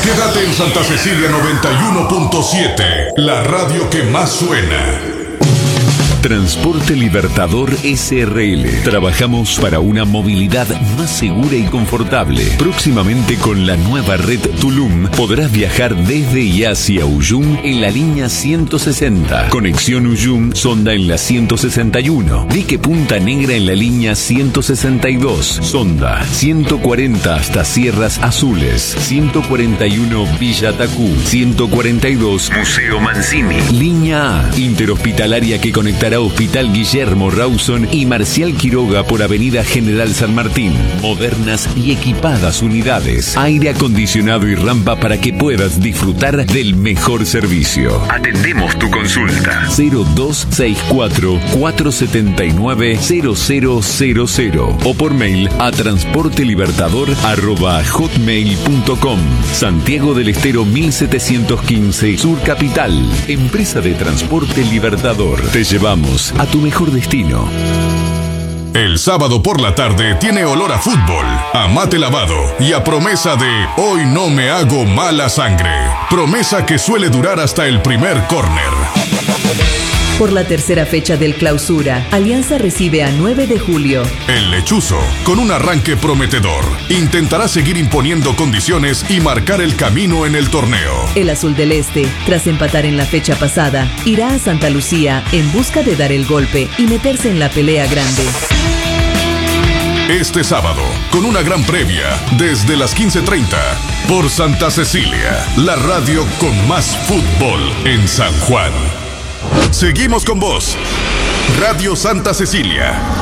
Quédate en Santa Cecilia 91.7, la radio que más suena. Transporte Libertador SRL. Trabajamos para una movilidad más segura y confortable. Próximamente con la nueva red Tulum podrás viajar desde y hacia Uyum en la línea 160. Conexión Uyum Sonda en la 161. Dique Punta Negra en la línea 162. Sonda 140 hasta Sierras Azules. 141 Villa Tacú. 142 Museo Mancini. Línea A interhospitalaria que conectará Hospital Guillermo Rawson y Marcial Quiroga por Avenida General San Martín. Modernas y equipadas unidades, aire acondicionado y rampa para que puedas disfrutar del mejor servicio. Atendemos tu consulta 0264-479-0000 o por mail a transportelibertador@hotmail.com. Santiago del Estero 1715 Sur Capital. Empresa de Transporte Libertador. Te llevamos a tu mejor destino. El sábado por la tarde tiene olor a fútbol, a mate lavado y a promesa de hoy no me hago mala sangre. Promesa que suele durar hasta el primer córner. Por la tercera fecha del Clausura, Alianza recibe a 9 de julio. El Lechuzo, con un arranque prometedor, intentará seguir imponiendo condiciones y marcar el camino en el torneo. El Azul del Este, tras empatar en la fecha pasada, irá a Santa Lucía en busca de dar el golpe y meterse en la pelea grande. Este sábado, con una gran previa, desde las 15:30, por Santa Cecilia, la radio con más fútbol en San Juan. Seguimos con vos, Radio Santa Cecilia.